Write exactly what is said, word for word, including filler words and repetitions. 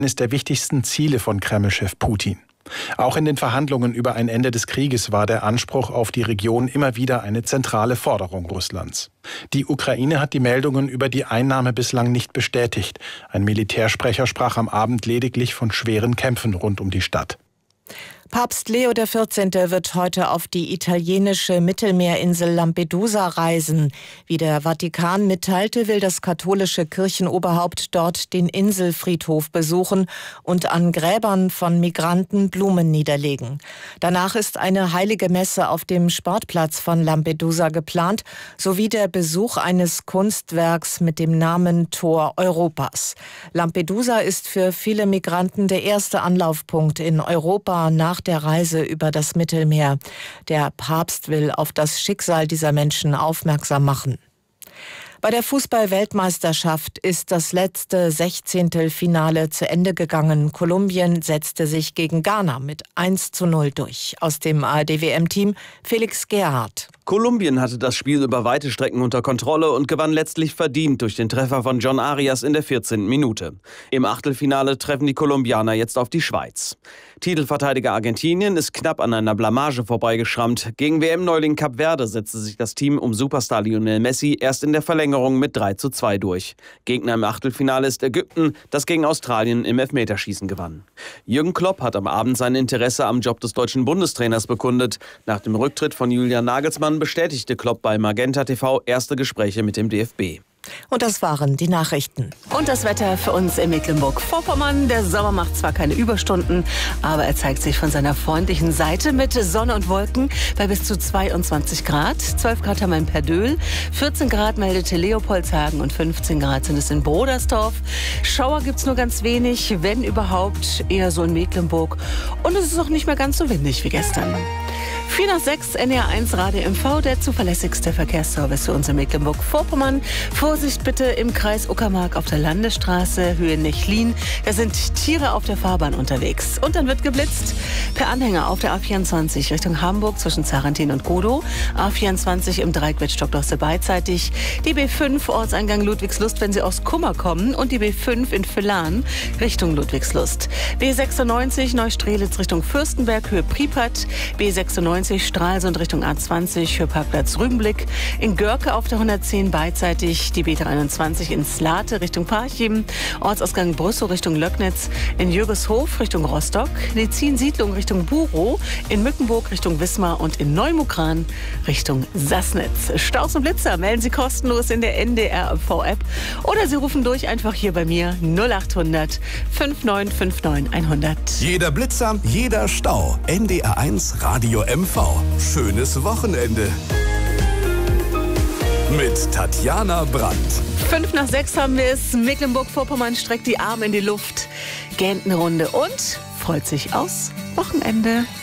eines der wichtigsten Ziele von Kreml-Chef Putin. Auch in den Verhandlungen über ein Ende des Krieges war der Anspruch auf die Region immer wieder eine zentrale Forderung Russlands. Die Ukraine hat die Meldungen über die Einnahme bislang nicht bestätigt. Ein Militärsprecher sprach am Abend lediglich von schweren Kämpfen rund um die Stadt. Papst Leo der vierzehnte wird heute auf die italienische Mittelmeerinsel Lampedusa reisen. Wie der Vatikan mitteilte, will das katholische Kirchenoberhaupt dort den Inselfriedhof besuchen und an Gräbern von Migranten Blumen niederlegen. Danach ist eine heilige Messe auf dem Sportplatz von Lampedusa geplant, sowie der Besuch eines Kunstwerks mit dem Namen Tor Europas. Lampedusa ist für viele Migranten der erste Anlaufpunkt in Europa nach der Reise über das Mittelmeer. Der Papst will auf das Schicksal dieser Menschen aufmerksam machen. Bei der Fußball-Weltmeisterschaft ist das letzte Sechzehntelfinale zu Ende gegangen. Kolumbien setzte sich gegen Ghana mit eins zu null durch. Aus dem A R D-W M-Team Felix Gerhardt. Kolumbien hatte das Spiel über weite Strecken unter Kontrolle und gewann letztlich verdient durch den Treffer von John Arias in der vierzehnten Minute. Im Achtelfinale treffen die Kolumbianer jetzt auf die Schweiz. Titelverteidiger Argentinien ist knapp an einer Blamage vorbeigeschrammt. Gegen W M-Neuling Kap Verde setzte sich das Team um Superstar Lionel Messi erst in der Verlängerung mit drei zu zwei durch. Gegner im Achtelfinale ist Ägypten, das gegen Australien im Elfmeterschießen gewann. Jürgen Klopp hat am Abend sein Interesse am Job des deutschen Bundestrainers bekundet. Nach dem Rücktritt von Julian Nagelsmann bestätigte Klopp bei Magenta T V erste Gespräche mit dem D F B. Und das waren die Nachrichten. Und das Wetter für uns in Mecklenburg-Vorpommern. Der Sommer macht zwar keine Überstunden, aber er zeigt sich von seiner freundlichen Seite mit Sonne und Wolken bei bis zu zweiundzwanzig Grad. zwölf Grad haben wir in Perdöhl, vierzehn Grad meldete Leopoldshagen und fünfzehn Grad sind es in Brodersdorf. Schauer gibt's nur ganz wenig, wenn überhaupt, eher so in Mecklenburg. Und es ist auch nicht mehr ganz so windig wie gestern. vier nach sechs, N D R eins Radio M V, der zuverlässigste Verkehrsservice für uns in Mecklenburg-Vorpommern. Vorsicht bitte im Kreis Uckermark auf der Landesstraße, Höhe Nechlin. Da sind Tiere auf der Fahrbahn unterwegs. Und dann wird geblitzt per Anhänger auf der A vierundzwanzig Richtung Hamburg zwischen Zarentin und Godow. A vierundzwanzig im Dreieck Wettstockdosse beidseitig. Die B fünf Ortseingang Ludwigslust, wenn Sie aus Kummer kommen. Und die B fünf in Villan Richtung Ludwigslust. B sechsundneunzig Neustrelitz Richtung Fürstenberg, Höhe Pripat. B sechsundneunzig Stralsund Richtung A zwanzig für Parkplatz Rübenblick. In Görke auf der hundertzehn beidseitig die B dreiundzwanzig in Slate Richtung Parchim. Ortsausgang Brüssow Richtung Löcknitz. In Jürgeshof Richtung Rostock. Lezin-Siedlung Richtung Burow. In Mückenburg Richtung Wismar und in Neumukran Richtung Sassnitz. Staus und Blitzer melden Sie kostenlos in der N D R M V-App oder Sie rufen durch einfach hier bei mir null acht hundert fünfundneunzig fünfundneunzig hundert. Jeder Blitzer, jeder Stau. N D R eins Radio M V. Schönes Wochenende. Mit Tatjana Brandt. Fünf nach sechs haben wir es. Mecklenburg-Vorpommern streckt die Arme in die Luft, gähnt eine Runde und freut sich aufs Wochenende.